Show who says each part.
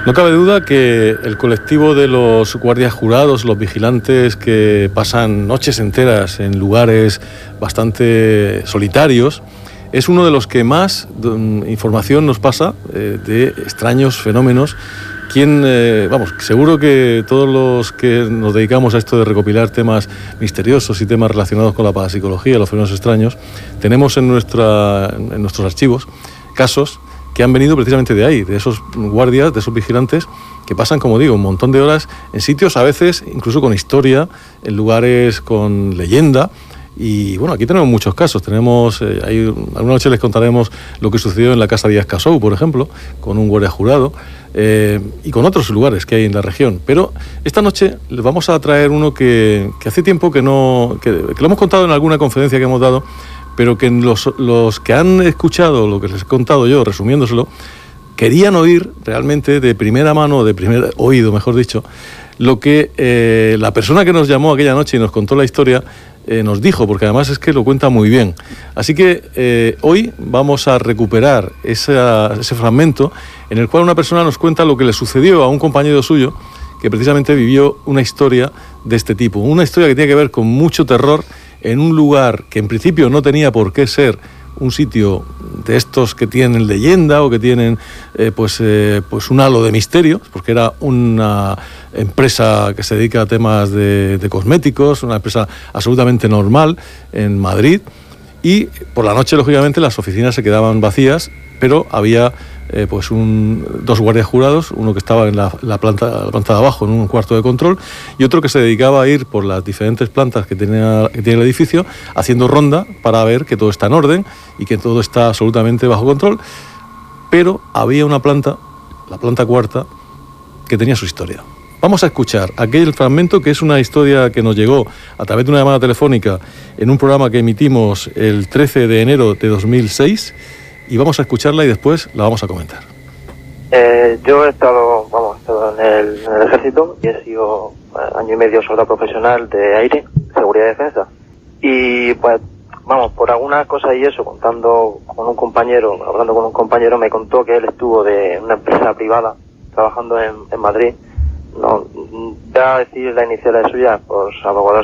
Speaker 1: No cabe duda que el colectivo de los guardias jurados, los vigilantes que pasan noches enteras en lugares bastante solitarios, es uno de los que más información nos pasa de extraños fenómenos. Seguro que todos los que nos dedicamos a esto de recopilar temas misteriosos y temas relacionados con la parapsicología, los fenómenos extraños, tenemos en nuestros archivos casos que han venido precisamente de ahí, de esos guardias, de esos vigilantes que pasan, como digo, un montón de horas en sitios a veces incluso con historia, en lugares con leyenda. Y bueno, aquí tenemos muchos casos. Alguna noche les contaremos lo que sucedió en la Casa Díaz Casou, por ejemplo, con un guardia jurado, y con otros lugares que hay en la región. Pero esta noche les vamos a traer uno que hace tiempo que lo hemos contado en alguna conferencia que hemos dado, pero que los que han escuchado lo que les he contado yo, resumiéndoselo, querían oír realmente de primera mano, de primer oído, mejor dicho, lo que la persona que nos llamó aquella noche y nos contó la historia nos dijo, porque además es que lo cuenta muy bien. Así que hoy vamos a recuperar ese fragmento en el cual una persona nos cuenta lo que le sucedió a un compañero suyo que precisamente vivió una historia de este tipo, una historia que tiene que ver con mucho terror en un lugar que en principio no tenía por qué ser un sitio de estos que tienen leyenda o que tienen pues un halo de misterio, porque era una empresa que se dedica a temas de cosméticos, una empresa absolutamente normal en Madrid, y por la noche lógicamente las oficinas se quedaban vacías, pero había dos guardias jurados, uno que estaba en la planta de abajo en un cuarto de control y otro que se dedicaba a ir por las diferentes plantas que tiene el edificio haciendo ronda para ver que todo está en orden y que todo está absolutamente bajo control. Pero había una planta, la planta cuarta, que tenía su historia. Vamos a escuchar aquel fragmento, que es una historia que nos llegó a través de una llamada telefónica en un programa que emitimos el 13 de enero de 2006, y vamos a escucharla y después la vamos a comentar.
Speaker 2: Yo he estado en el ejército y he sido año y medio soldado profesional de aire, seguridad y defensa. Y pues, por alguna cosa y eso, hablando con un compañero, me contó que él estuvo de una empresa privada trabajando en Madrid. No, ya decir la inicial de suya, pues abogado